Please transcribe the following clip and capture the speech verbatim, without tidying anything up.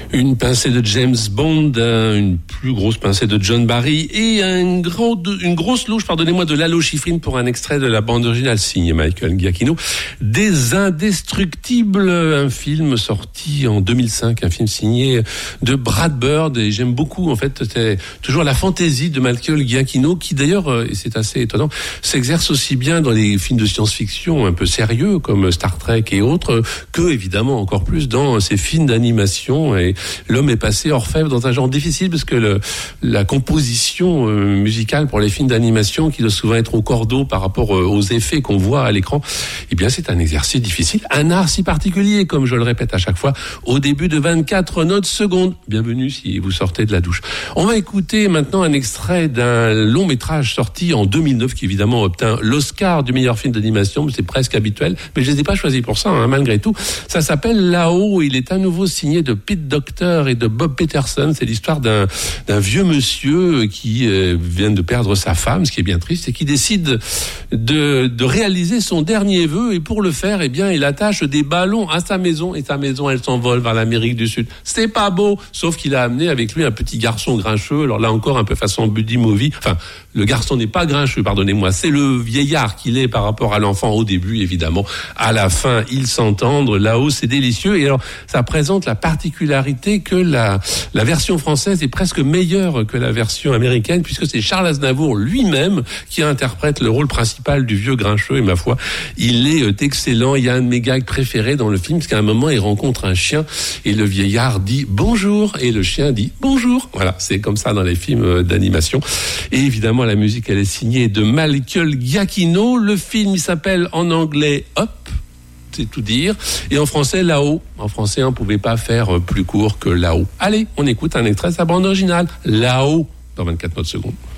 Une pincée de James Bond, une plus grosse pincée de John Barry et un gros, une grosse louche, pardonnez-moi, de Lalo Schifrin pour un extrait de la bande originale signée Michael Giacchino. Des Indestructibles, un film sorti en deux mille cinq, un film signé de Brad Bird, et j'aime beaucoup, en fait, c'est toujours la fantaisie de Michael Giacchino qui d'ailleurs, et c'est assez étonnant, s'exerce aussi bien dans les films de science-fiction un peu sérieux comme Star Trek et autres, que évidemment encore plus dans ces films d'animation. Et l'homme est passé orfèvre dans un genre difficile parce que le, la composition euh, musicale pour les films d'animation, qui doit souvent être au cordeau par rapport euh, aux effets qu'on voit à l'écran, eh bien c'est un exercice difficile, un art si particulier, comme je le répète à chaque fois, au début de vingt-quatre notes secondes. Bienvenue si vous sortez de la douche. On va écouter maintenant un extrait d'un long métrage sorti en deux mille neuf qui évidemment obtint l'Oscar du meilleur film d'animation, c'est presque habituel, mais je les ai pas choisis pour ça, hein, malgré tout. Ça s'appelle Là-haut, il est à nouveau signé de Pete Docter et de Bob Peterson. C'est l'histoire d'un, d'un vieux monsieur qui euh, vient de perdre sa femme, ce qui est bien triste, et qui décide de, de réaliser son dernier vœu, et pour le faire, eh bien, il attache des ballons à sa maison, et sa maison, elle s'envole vers l'Amérique du Sud. C'est pas beau, sauf qu'il a amené avec lui un petit garçon grincheux, alors là encore un peu façon buddy movie, enfin, le garçon n'est pas grincheux, pardonnez-moi, c'est le vieillard qu'il est par rapport à l'enfant au début, évidemment. À la fin, ils s'entendent, là-haut, c'est délicieux, et alors, ça présente la particularité que la, la version française est presque meilleure que la version américaine, puisque c'est Charles Aznavour lui-même qui interprète le rôle principal du vieux grincheux, et ma foi, il est excellent. Il y a un de mes gags préférés dans le film, parce qu'à un moment, il rencontre un chien, et le vieillard dit bonjour, et le chien dit bonjour. Voilà, c'est comme ça dans les films d'animation. Et évidemment, la musique, elle est signée de Michael Giacchino. Le film, il s'appelle en anglais Up, c'est tout dire, et en français Là-haut. En français, on ne pouvait pas faire plus court que Là-haut. Allez, on écoute un extrait de sa bande originale, Là-haut, dans vingt-quatre notes secondes.